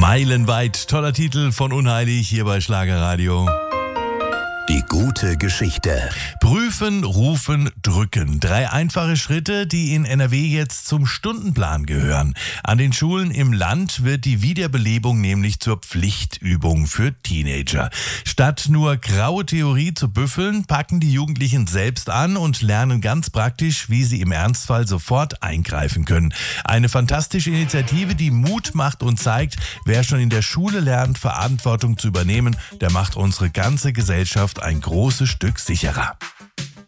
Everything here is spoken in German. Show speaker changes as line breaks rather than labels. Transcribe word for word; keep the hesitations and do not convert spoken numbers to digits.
Meilenweit, toller Titel von Unheilig hier bei Schlagerradio.
Die gute Geschichte.
Prüfen, rufen, drücken. Drei einfache Schritte, die in N R W jetzt zum Stundenplan gehören. An den Schulen im Land wird die Wiederbelebung nämlich zur Pflichtübung für Teenager. Statt nur graue Theorie zu büffeln, packen die Jugendlichen selbst an und lernen ganz praktisch, wie sie im Ernstfall sofort eingreifen können. Eine fantastische Initiative, die Mut macht und zeigt, wer schon in der Schule lernt, Verantwortung zu übernehmen, der macht unsere ganze Gesellschaft ein großes Stück sicherer.